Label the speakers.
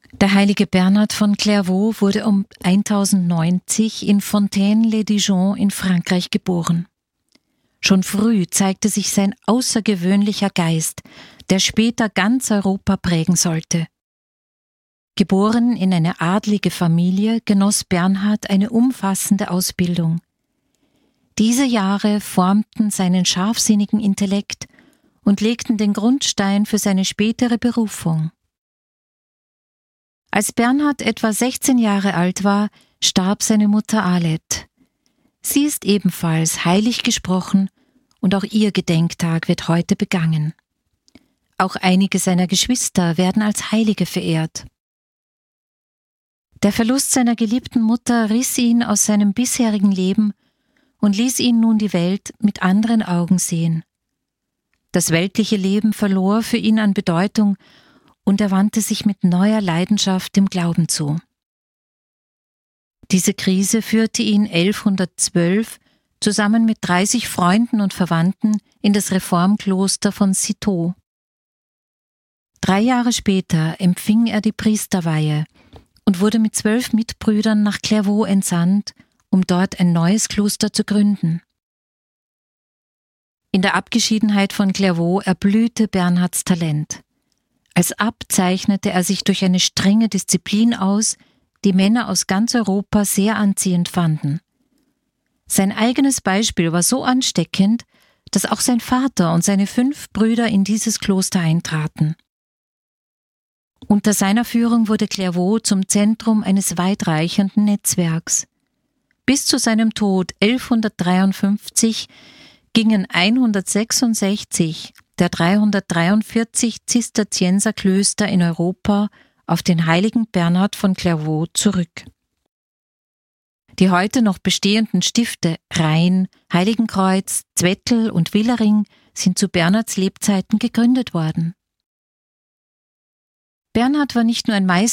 Speaker 1: Der heilige Bernhard von Clairvaux wurde um 1090 in Fontaine-les-Dijon in Frankreich geboren. Schon früh zeigte sich sein außergewöhnlicher Geist, der später ganz Europa prägen sollte. Geboren in eine adlige Familie, genoss Bernhard eine umfassende Ausbildung. Diese Jahre formten seinen scharfsinnigen Intellekt und legten den Grundstein für seine spätere Berufung. Als Bernhard etwa 16 Jahre alt war, starb seine Mutter Alet. Sie ist ebenfalls heilig gesprochen und auch ihr Gedenktag wird heute begangen. Auch einige seiner Geschwister werden als Heilige verehrt. Der Verlust seiner geliebten Mutter riss ihn aus seinem bisherigen Leben und ließ ihn nun die Welt mit anderen Augen sehen. Das weltliche Leben verlor für ihn an Bedeutung und er wandte sich mit neuer Leidenschaft dem Glauben zu. Diese Krise führte ihn 1112 zusammen mit 30 Freunden und Verwandten in das Reformkloster von Citeaux. 3 Jahre später empfing er die Priesterweihe und wurde mit 12 Mitbrüdern nach Clairvaux entsandt, um dort ein neues Kloster zu gründen. In der Abgeschiedenheit von Clairvaux erblühte Bernhards Talent. Als Abt zeichnete er sich durch eine strenge Disziplin aus, die Männer aus ganz Europa sehr anziehend fanden. Sein eigenes Beispiel war so ansteckend, dass auch sein Vater und seine 5 Brüder in dieses Kloster eintraten. Unter seiner Führung wurde Clairvaux zum Zentrum eines weitreichenden Netzwerks. Bis zu seinem Tod 1153 gingen 166 der 343 Zisterzienserklöster in Europa auf den heiligen Bernhard von Clairvaux zurück. Die heute noch bestehenden Stifte Rhein, Heiligenkreuz, Zwettl und Willering sind zu Bernhards Lebzeiten gegründet worden. Bernhard war nicht nur ein Meister